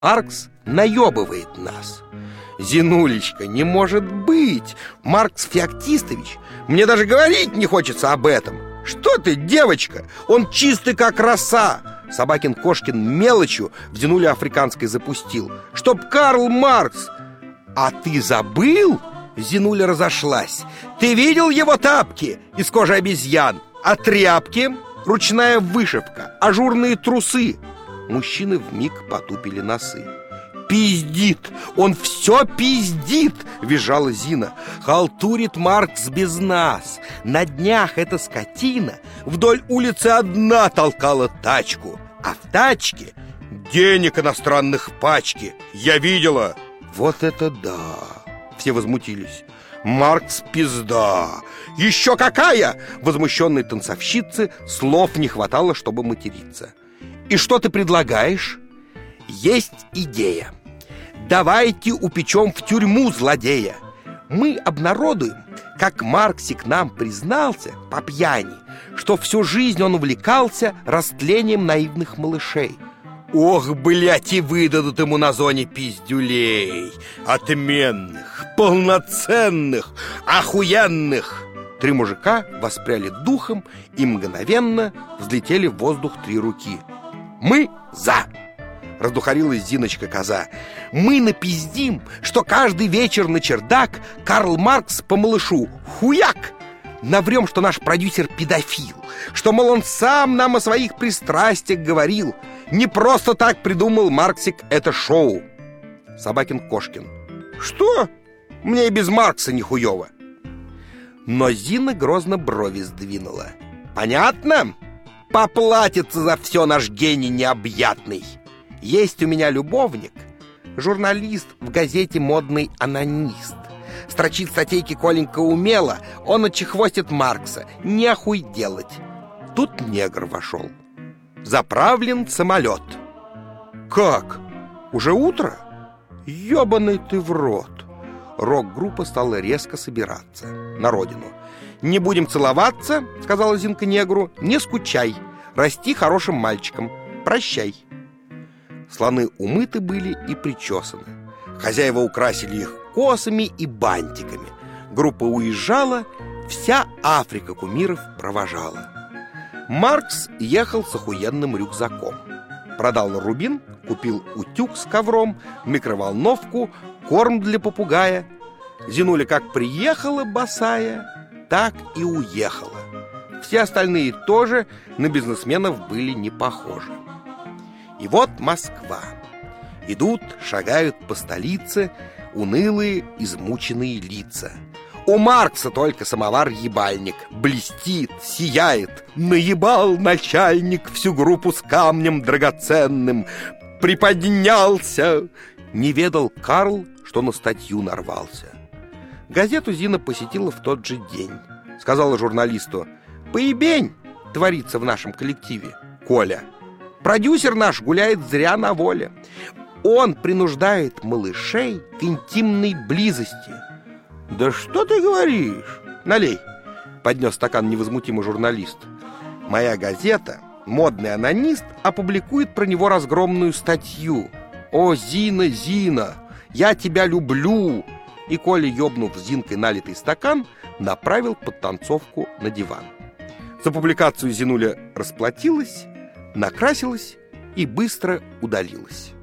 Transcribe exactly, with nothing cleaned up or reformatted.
Маркс наебывает нас. Зинулечка, не может быть! Маркс Феоктистович, мне даже говорить не хочется об этом. Что ты, девочка? Он чистый, как роса. Собакин-кошкин мелочью в Зинуле африканской запустил. Чтоб Карл Маркс. А ты забыл? Зинуля разошлась. Ты видел его тапки из кожи обезьян? А тряпки? Ручная вышивка, ажурные трусы. Мужчины вмиг потупили носы. «Пиздит! Он все пиздит!» — визжала Зина. «Халтурит Маркс без нас. На днях эта скотина вдоль улицы одна толкала тачку, а в тачке денег иностранных пачки. Я видела!» «Вот это да!» — все возмутились. «Маркс пизда! Еще какая!» Возмущенной танцовщице слов не хватало, чтобы материться. «И что ты предлагаешь?» «Есть идея. Давайте упечем в тюрьму злодея. Мы обнародуем, как Марксик нам признался по пьяни, что всю жизнь он увлекался растлением наивных малышей. Ох, блядь, и выдадут ему на зоне пиздюлей. Отменных, полноценных, охуенных!» Три мужика воспряли духом и мгновенно взлетели в воздух три руки. «Мы за!» — раздухарилась Зиночка-коза. «Мы напиздим, что каждый вечер на чердак Карл Маркс по малышу хуяк! Наврем, что наш продюсер педофил, что, мол, он сам нам о своих пристрастиях говорил. Не просто так придумал Марксик это шоу!» Собакин-кошкин. «Что? Мне и без Маркса не хуёво!» Но Зина грозно брови сдвинула. «Понятно? Поплатится за все наш гений необъятный. Есть у меня любовник, журналист в газете «Модный анонист». Строчит статейки Коленька умело, он отчехвостит Маркса. Нехуй делать». Тут негр вошел. Заправлен самолет. «Как? Уже утро? Ёбаный ты в рот!» Рок-группа стала резко собираться на родину. «Не будем целоваться, — сказала Зинка негру, — не скучай, расти хорошим мальчиком, прощай». Слоны умыты были и причесаны. Хозяева украсили их косами и бантиками. Группа уезжала, вся Африка кумиров провожала. Маркс ехал с охуенным рюкзаком. Продал рубин, купил утюг с ковром, микроволновку, корм для попугая. Зинуля как приехала босая, так и уехала. Все остальные тоже на бизнесменов были не похожи. И вот Москва. Идут, шагают по столице унылые, измученные лица. У Маркса только самовар-ебальник блестит, сияет. Наебал начальник всю группу с камнем драгоценным. Приподнялся. Не ведал Карл, что на статью нарвался. Газету Зина посетила в тот же день. Сказала журналисту: «Поебень творится в нашем коллективе, Коля. Продюсер наш гуляет зря на воле. Он принуждает малышей к интимной близости». «Да что ты говоришь? Налей!» — поднес стакан невозмутимый журналист. «Моя газета, «Модный анонист», опубликует про него разгромную статью. О, Зина, Зина, я тебя люблю!» И Коля, ёбнув Зинкой налитый стакан, направил подтанцовку на диван. За публикацию Зинуля расплатилась, накрасилась и быстро удалилась.